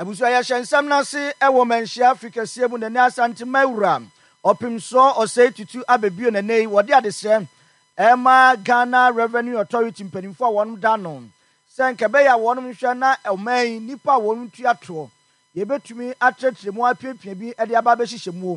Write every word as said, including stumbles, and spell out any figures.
Abusu ya hyensam na se ewo manhia Africa siemu ne ne asante mawura opimso osei tutu abebio ne nei wode adesre ema Ghana Revenue Authority mpanimfo a wonum da no senke be ya wonum hwe na oman nipa wonum tuato ye betumi atretremu apiapia bi e de aba be hyehyemu